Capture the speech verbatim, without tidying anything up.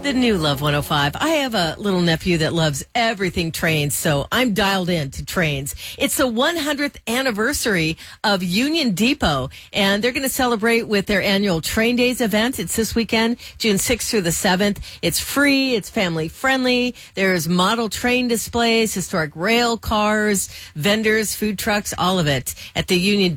the new Love one oh five. I have a little nephew that loves everything trains, so I'm dialed in to trains. It's the one hundredth anniversary of Union Depot, and they're going to celebrate with their annual Train Days event. It's this weekend, June sixth through the seventh. It's free. It's family friendly. There's model train displays, historic rail cars, vendors, food trucks, all of it at the Union